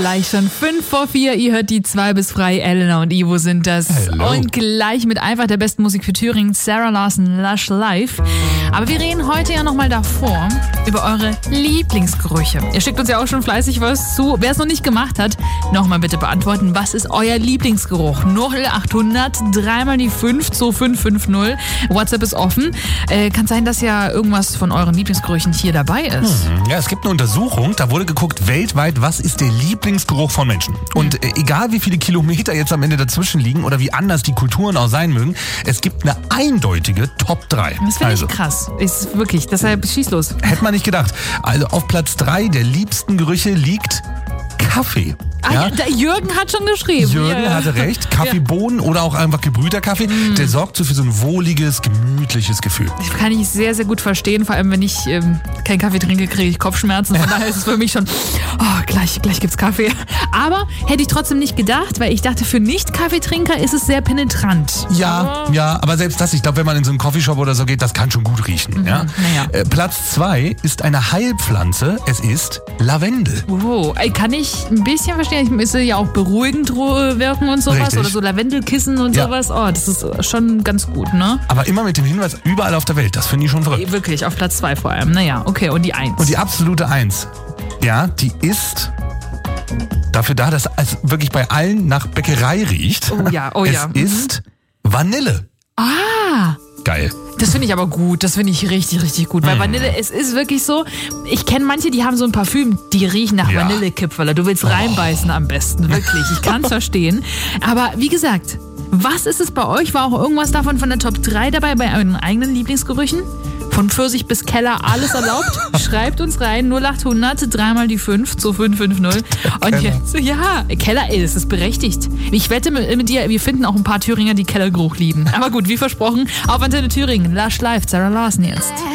gleich schon 3:55. Ihr hört die 2 bis frei. Elena und Ivo sind das. Hello. Und gleich mit einfach der besten Musik für Thüringen, Sarah Larsen, Lush Life. Aber wir reden heute ja nochmal davor über eure Lieblingsgerüche. Ihr schickt uns ja auch schon fleißig was zu. Wer es noch nicht gemacht hat, nochmal bitte beantworten. Was ist euer Lieblingsgeruch? 0800 3 die 5 2550. WhatsApp ist offen. Kann sein, dass ja irgendwas von euren Lieblingsgerüchen hier dabei ist. Ja, es gibt eine Untersuchung, da wurde geguckt, weltweit, was ist der Lieblingsgeruch von Menschen? Und egal wie viele Kilometer jetzt am Ende dazwischen liegen oder wie anders die Kulturen auch sein mögen, es gibt eine eindeutige Top 3. Das finde ich krass. Ist wirklich, deshalb schieß los. Hätte man nicht gedacht. Also auf Platz 3 der liebsten Gerüche liegt Kaffee. Ja? Der Jürgen hat schon geschrieben. Jürgen hatte recht. Kaffeebohnen oder auch einfach gebrühter Kaffee, der sorgt so für so ein wohliges, gemütliches Gefühl. Das kann ich sehr, sehr gut verstehen. Vor allem, wenn ich keinen Kaffee trinke, kriege ich Kopfschmerzen. Von daher ist es für mich schon, gleich gibt's Kaffee. Aber hätte ich trotzdem nicht gedacht, weil ich dachte, für Nicht-Kaffeetrinker ist es sehr penetrant. Ja, aber selbst das, ich glaube, wenn man in so einen Coffeeshop oder so geht, das kann schon gut riechen. Ja? Naja. Platz 2 ist eine Heilpflanze. Es ist Lavendel. Oh, kann ich ein bisschen verstehen. Ich müsste ja auch beruhigend wirken und sowas. Richtig. Oder so Lavendelkissen und sowas. Oh, das ist schon ganz gut, ne? Aber immer mit dem Hinweis, überall auf der Welt. Das finde ich schon verrückt. Wirklich, auf Platz 2 vor allem. Naja, okay. Und die 1. Und die absolute 1, ja, die ist dafür da, dass es wirklich bei allen nach Bäckerei riecht. Oh ja. Es ist Vanille. Geil. Das finde ich aber gut. Das finde ich richtig, richtig gut. Weil Vanille, es ist wirklich so, ich kenne manche, die haben so ein Parfüm, die riechen nach Vanillekipferl. Du willst reinbeißen am besten. Wirklich. Ich kann es verstehen. Aber wie gesagt, was ist es bei euch? War auch irgendwas davon von der Top 3 dabei bei euren eigenen Lieblingsgerüchen? Von Pfirsich bis Keller, alles erlaubt? Schreibt uns rein, 0800 3 die 5 2550. Und jetzt, Keller, das ist berechtigt. Ich wette mit dir, wir finden auch ein paar Thüringer, die Kellergeruch lieben. Aber gut, wie versprochen, auf Antenne Thüringen, Lush Life, Sarah Larsen jetzt.